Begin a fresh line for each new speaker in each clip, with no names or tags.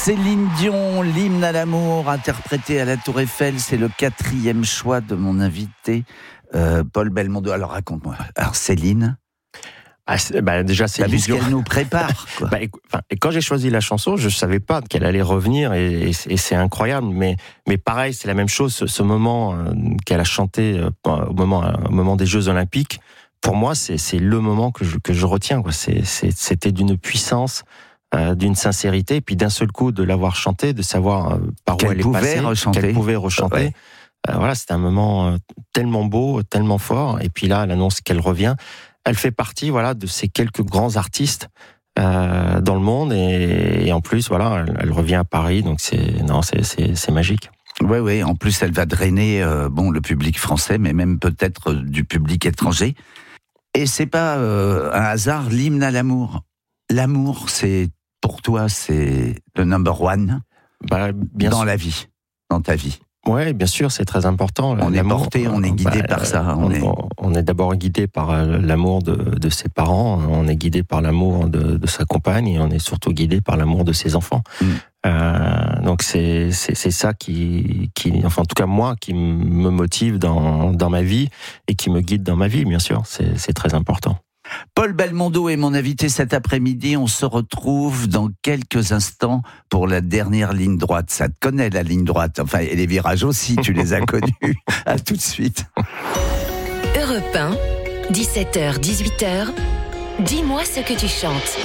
Céline Dion, l'hymne à l'amour, interprété à la Tour Eiffel, c'est le 4e choix de mon invité, Paul Belmondo. Alors raconte-moi. Alors Céline,
déjà
t'as vu ce qu'elle nous prépare, quoi.
Et quand j'ai choisi la chanson, je savais pas qu'elle allait revenir et c'est incroyable. Mais pareil, c'est la même chose. Ce moment qu'elle a chanté au moment des Jeux Olympiques, pour moi, c'est le moment que je retiens, quoi. C'était d'une puissance, d'une sincérité, et puis d'un seul coup de l'avoir chanté, de savoir par où elle est passée, qu'elle pouvait rechanter.
Ouais.
Voilà, c'était un moment tellement beau, tellement fort. Et puis là, elle annonce qu'elle revient. Elle fait partie, de ces quelques grands artistes dans le monde, et en plus, elle revient à Paris, donc c'est magique.
Oui. En plus, elle va drainer le public français, mais même peut-être du public étranger. Et c'est pas un hasard, l'hymne à l'amour. L'amour, pour toi, c'est le number one dans la vie, dans ta vie.
Ouais, bien sûr, c'est très important.
On est porté, on est guidé par ça.
On est d'abord guidé par l'amour de ses parents, on est guidé par l'amour de sa compagne, et on est surtout guidé par l'amour de ses enfants. Donc c'est ça qui, enfin en tout cas moi, qui me motive dans ma vie et qui me guide dans ma vie, bien sûr. C'est très important.
Paul Belmondo est mon invité cet après-midi. On se retrouve dans quelques instants pour la dernière ligne droite. Ça te connaît, la ligne droite. Enfin, et les virages aussi, tu les as connus. À tout de suite.
Europe 1, 17h, 18h. Dis-moi ce que tu chantes.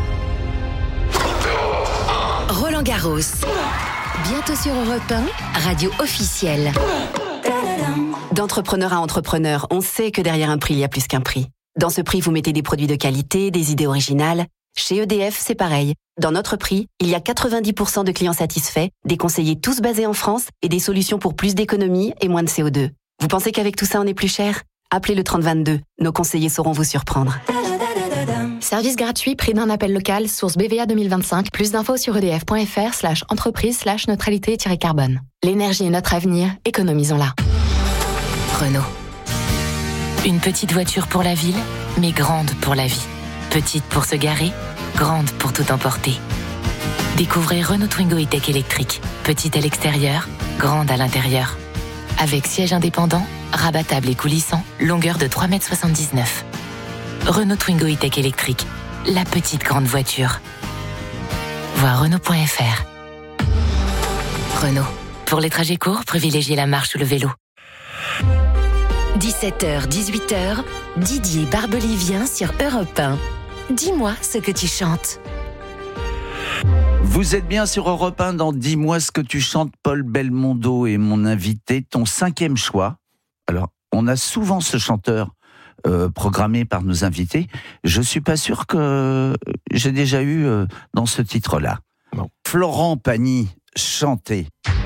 Roland Garros. Bientôt sur Europe 1, radio officielle. D'entrepreneur à entrepreneur, on sait que derrière un prix, il y a plus qu'un prix. Dans ce prix, vous mettez des produits de qualité, des idées originales. Chez EDF, c'est pareil. Dans notre prix, il y a 90% de clients satisfaits, des conseillers tous basés en France et des solutions pour plus d'économie et moins de CO2. Vous pensez qu'avec tout ça, on est plus cher ? Appelez le 3022. Nos conseillers sauront vous surprendre.
Service gratuit, prix d'un appel local, source BVA 2025. Plus d'infos sur edf.fr/entreprise/neutralité-carbone. L'énergie est notre avenir, économisons-la.
Renault. Une petite voiture pour la ville, mais grande pour la vie. Petite pour se garer, grande pour tout emporter. Découvrez Renault Twingo E-Tech électrique. Petite à l'extérieur, grande à l'intérieur. Avec siège indépendant, rabattable et coulissant, longueur de 3,79 m. Renault Twingo E-Tech électrique, la petite grande voiture. Voir Renault.fr. Renault. Pour les trajets courts, privilégiez la marche ou le vélo. 17h, 18h, Didier Barbelivien sur Europe 1. Dis-moi ce que tu chantes.
Vous êtes bien sur Europe 1 dans Dis-moi ce que tu chantes. Paul Belmondo est mon invité, ton 5e choix. Alors, on a souvent ce chanteur programmé par nos invités. Je suis pas sûr que j'ai déjà eu dans ce titre-là.
Non.
Florent Pagny chanter.